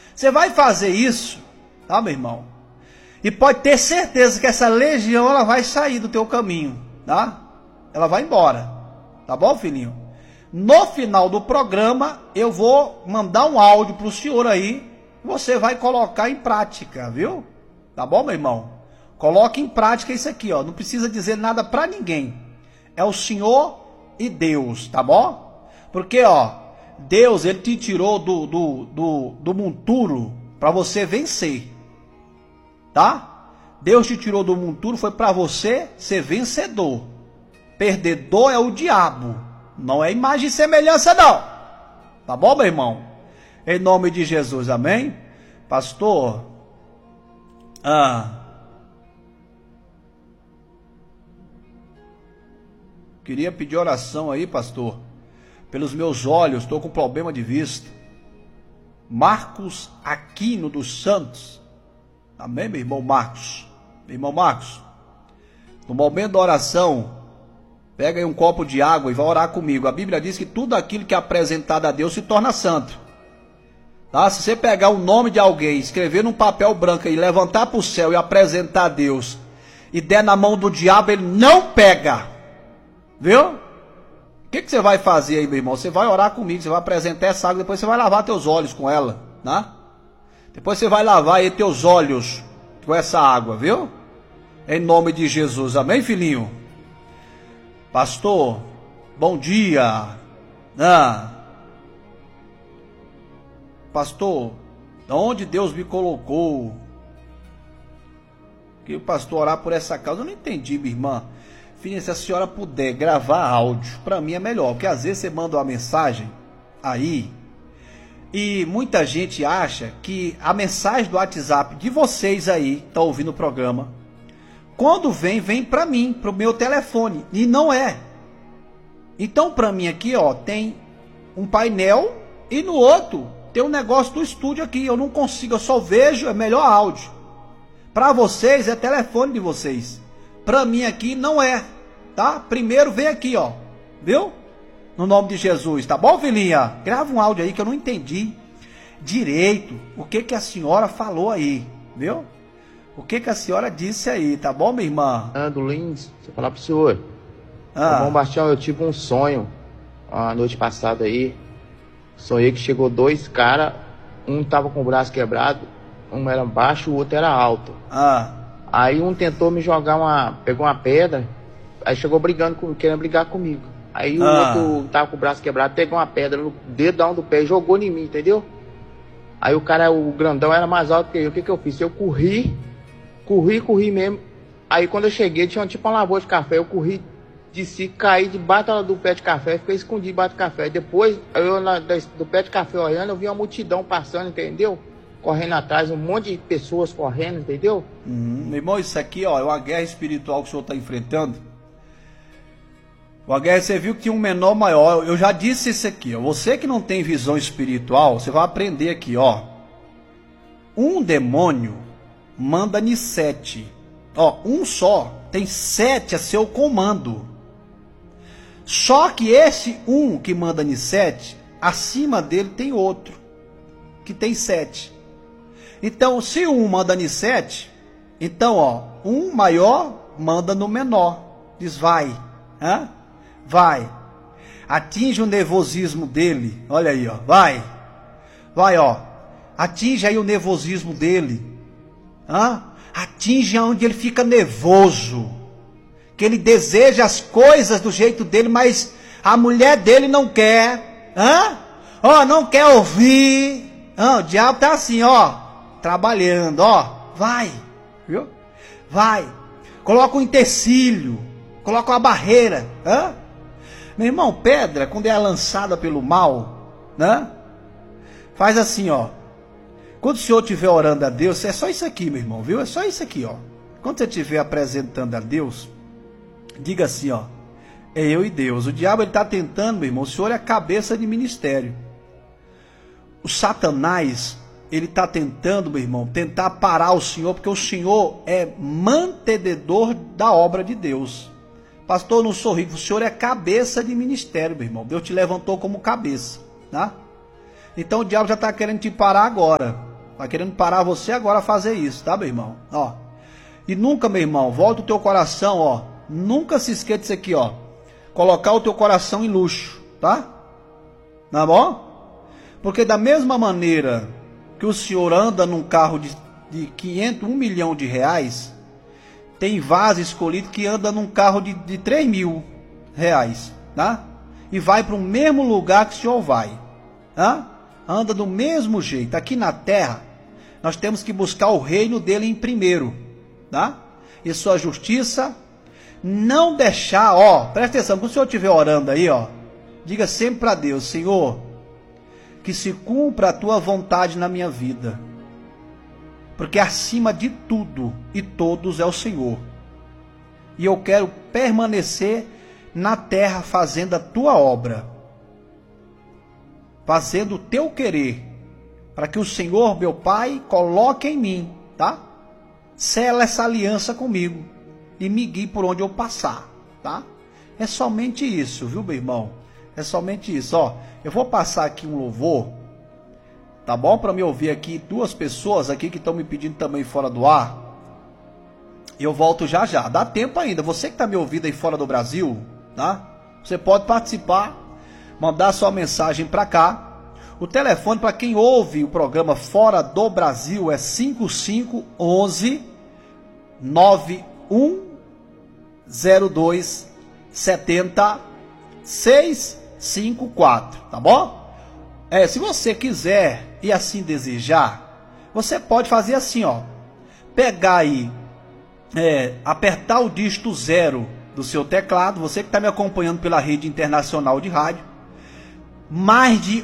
Você vai fazer isso, tá, meu irmão? E pode ter certeza que essa legião, ela vai sair do teu caminho, tá? Ela vai embora, tá bom, filhinho? No final do programa, eu vou mandar um áudio pro senhor aí, você vai colocar em prática, viu? Tá bom, meu irmão? Coloque em prática isso aqui, ó. Não precisa dizer nada pra ninguém. É o Senhor e Deus, tá bom? Porque, ó, Deus, ele te tirou do monturo para você vencer, tá? Deus te tirou do monturo foi para você ser vencedor. Perdedor é o diabo, não é imagem e semelhança não. Tá bom, meu irmão? Em nome de Jesus, amém? Pastor, queria pedir oração aí, pastor, pelos meus olhos, estou com problema de vista. Marcos Aquino dos Santos. Amém, meu irmão Marcos? Meu irmão Marcos, no momento da oração, pega aí um copo de água e vai orar comigo. A Bíblia diz que tudo aquilo que é apresentado a Deus se torna santo. Tá? Se você pegar o nome de alguém, escrever num papel branco e levantar para o céu e apresentar a Deus, e der na mão do diabo, ele não pega. Viu? O que você vai fazer aí, meu irmão? Você vai orar comigo, você vai apresentar essa água, depois você vai lavar teus olhos com ela, né? Depois você vai lavar aí teus olhos com essa água, viu? Em nome de Jesus, amém, filhinho? Pastor, bom dia. Pastor, de onde Deus me colocou? Que o pastor orar por essa causa, eu não entendi, minha irmã. Filha, se a senhora puder gravar áudio, para mim é melhor, porque às vezes você manda uma mensagem aí, e muita gente acha que a mensagem do WhatsApp de vocês aí, tá ouvindo o programa, quando vem para mim, pro meu telefone, e não é. Então para mim aqui, ó, tem um painel, e no outro tem um negócio do estúdio aqui, eu não consigo, eu só vejo, é melhor áudio. Para vocês é telefone de vocês. Para mim aqui não é, tá? Primeiro vem aqui, ó, viu? No nome de Jesus, tá bom, filhinha? Grava um áudio aí que eu não entendi direito o que a senhora falou aí, viu? O que a senhora disse aí, tá bom, minha irmã? Lins, deixa eu falar pro senhor. Bom, Bastião, eu tive um sonho a noite passada aí. Sonhei que chegou dois caras, um tava com o braço quebrado, um era baixo, o outro era alto. Aí um tentou me jogar pegou uma pedra, aí chegou querendo brigar comigo. Aí o outro tava com o braço quebrado, pegou uma pedra no dedão do pé e jogou em mim, entendeu? Aí o grandão era mais alto que eu. O que eu fiz? Eu corri mesmo. Aí quando eu cheguei, tinha tipo uma lavoura de café, eu corri, desci, caí debaixo do pé de café, fiquei escondido debaixo do café. Depois, do pé de café olhando, eu vi uma multidão passando, entendeu? Correndo atrás, um monte de pessoas correndo, entendeu? Meu irmão, isso aqui, ó, é uma guerra espiritual que o senhor está enfrentando. Uma guerra, você viu que tinha um menor maior. Eu já disse isso aqui, ó. Você que não tem visão espiritual, você vai aprender aqui, ó. Um demônio manda em 7. Ó, um só tem 7 a seu comando. Só que esse um que manda em 7, acima dele tem outro que tem 7. Então, se um manda em 7, então, ó, um maior manda no menor. Diz, vai, vai. Atinge o nervosismo dele. Olha aí, ó, vai, ó. Atinge aí o nervosismo dele. Atinge onde ele fica nervoso. Que ele deseja as coisas do jeito dele, mas a mulher dele não quer. Não quer ouvir. O diabo tá assim, ó, trabalhando, ó. Vai, viu? Vai. Coloca um empecilho. Coloca uma barreira. Meu irmão, pedra, quando é lançada pelo mal, né? Faz assim, ó. Quando o senhor estiver orando a Deus, é só isso aqui, meu irmão, viu? É só isso aqui, ó. Quando você estiver apresentando a Deus, diga assim, ó. É eu e Deus. O diabo, ele está tentando, meu irmão. O senhor é a cabeça de ministério. O Satanás, ele está tentando, meu irmão, tentar parar o senhor, porque o senhor é mantenedor da obra de Deus. Pastor, eu não sou rico. O senhor é cabeça de ministério, meu irmão. Deus te levantou como cabeça, tá? Então o diabo já está querendo te parar agora. Tá querendo parar você agora a fazer isso, tá, meu irmão? Ó. E nunca, meu irmão, volta o teu coração, ó. Nunca se esqueça disso aqui, ó. Colocar o teu coração em luxo, tá? Tá bom? Porque da mesma maneira que o senhor anda num carro de 500, 1 milhão de reais, tem vaso escolhido que anda num carro de 3 mil reais, tá? E vai para o mesmo lugar que o senhor vai, tá? Anda do mesmo jeito. Aqui na terra, nós temos que buscar o reino dele em primeiro, tá? E sua justiça, não deixar, ó, presta atenção, quando o senhor estiver orando aí, ó, diga sempre para Deus: Senhor, que se cumpra a tua vontade na minha vida, porque acima de tudo e todos é o Senhor, e eu quero permanecer na terra fazendo a tua obra, fazendo o teu querer, para que o Senhor, meu Pai, coloque em mim, tá? Sela essa aliança comigo e me guie por onde eu passar, tá? É somente isso, viu, meu irmão? É somente isso, ó. Eu vou passar aqui um louvor, tá bom? Para me ouvir aqui, 2 pessoas aqui que estão me pedindo também fora do ar. E eu volto já já. Dá tempo ainda. Você que está me ouvindo aí fora do Brasil, tá? Você pode participar, mandar sua mensagem para cá. O telefone para quem ouve o programa fora do Brasil é 5511 9102 70 654, tá bom? Se você quiser e assim desejar, você pode fazer assim, ó. Pegar aí, apertar o dígito 0 do seu teclado. Você que está me acompanhando pela rede internacional de rádio, mais de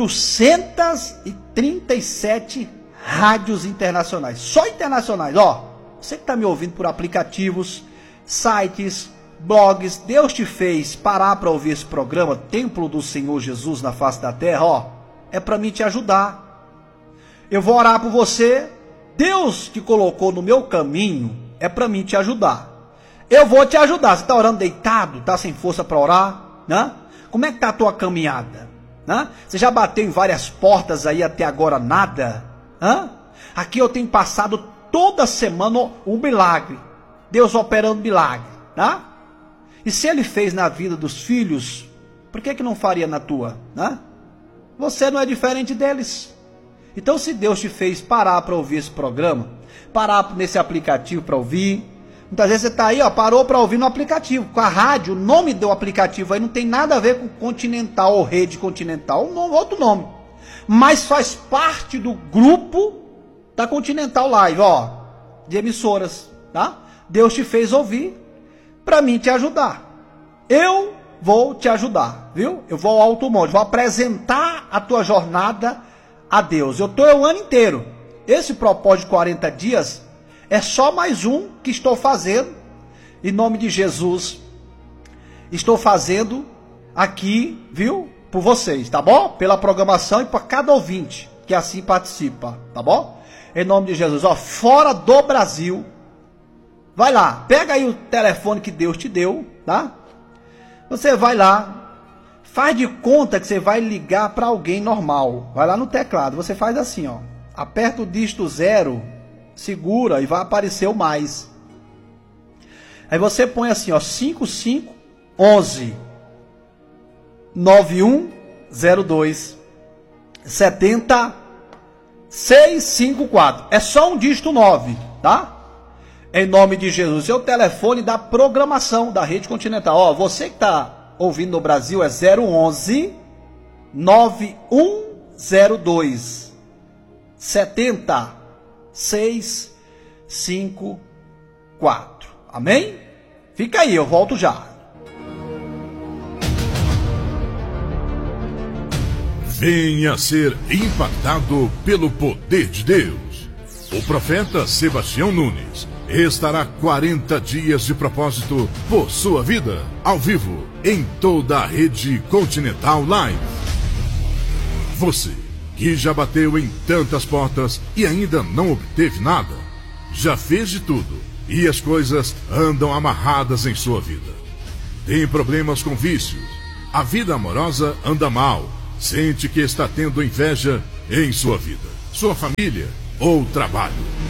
837 rádios internacionais, só internacionais, ó. Você que está me ouvindo por aplicativos, sites, blogs, Deus te fez parar para ouvir esse programa, Templo do Senhor Jesus na face da terra, ó, é para mim te ajudar. Eu vou orar por você, Deus te colocou no meu caminho, é para mim te ajudar. Eu vou te ajudar. Você está orando deitado, está sem força para orar, né? Como é que está a tua caminhada? Né? Você já bateu em várias portas aí até agora nada? Hã? Aqui eu tenho passado toda semana um milagre, Deus operando milagre, tá? E se ele fez na vida dos filhos, por que não faria na tua? Né? Você não é diferente deles. Então, se Deus te fez parar para ouvir esse programa, parar nesse aplicativo para ouvir, muitas vezes você está aí, ó, parou para ouvir no aplicativo, com a rádio, o nome do aplicativo aí não tem nada a ver com Continental ou Rede Continental, outro nome, mas faz parte do grupo da Continental Live, ó, de emissoras, tá? Deus te fez ouvir para mim te ajudar. Eu vou te ajudar, viu? Eu vou ao alto monte, vou apresentar a tua jornada a Deus. Eu estou o ano inteiro. Esse propósito de 40 dias é só mais um que estou fazendo, em nome de Jesus. Estou fazendo aqui, viu? Por vocês, tá bom? Pela programação e para cada ouvinte que assim participa, tá bom? Em nome de Jesus, ó, fora do Brasil. Vai lá, pega aí o telefone que Deus te deu, tá? Você vai lá, faz de conta que você vai ligar para alguém normal. Vai lá no teclado, você faz assim, ó. Aperta o dígito 0, segura e vai aparecer o mais. Aí você põe assim, ó, 5511 9102 70 654. É só um dígito 9, tá? Em nome de Jesus. É o telefone da programação da Rede Continental. Ó, você que está ouvindo no Brasil é 011 9102 70 654. Amém? Fica aí, eu volto já. Venha ser impactado pelo poder de Deus. O profeta Sebastião Nunes estará 40 dias de propósito por sua vida, ao vivo, em toda a Rede Continental Live. Você que já bateu em tantas portas e ainda não obteve nada, já fez de tudo e as coisas andam amarradas em sua vida. Tem problemas com vícios, a vida amorosa anda mal, sente que está tendo inveja em sua vida. Sua família ou trabalho.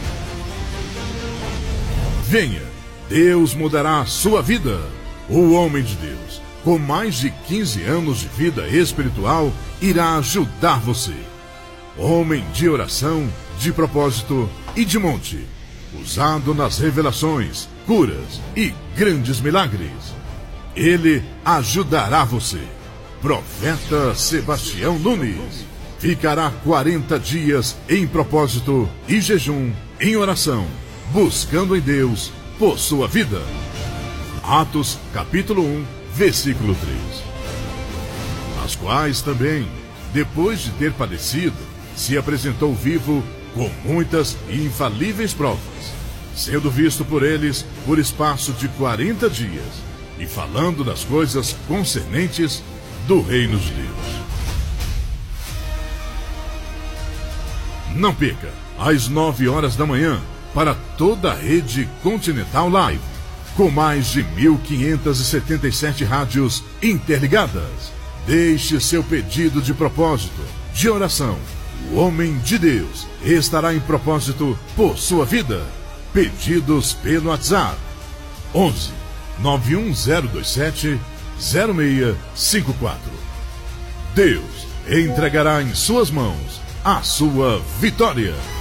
Venha, Deus mudará a sua vida. O homem de Deus, com mais de 15 anos de vida espiritual, irá ajudar você. Homem de oração, de propósito e de monte, usado nas revelações, curas e grandes milagres. Ele ajudará você. Profeta Sebastião Nunes ficará 40 dias em propósito e jejum, em oração, buscando em Deus por sua vida. Atos capítulo 1, versículo 3. As quais também, depois de ter padecido, se apresentou vivo com muitas e infalíveis provas, sendo visto por eles por espaço de 40 dias, e falando das coisas concernentes do reino de Deus. Não perca, às 9 horas da manhã, para toda a rede Continental Live, com mais de 1.577 rádios interligadas. Deixe seu pedido de propósito, de oração. O homem de Deus estará em propósito por sua vida. Pedidos pelo WhatsApp 11 91027 0654. Deus entregará em suas mãos a sua vitória.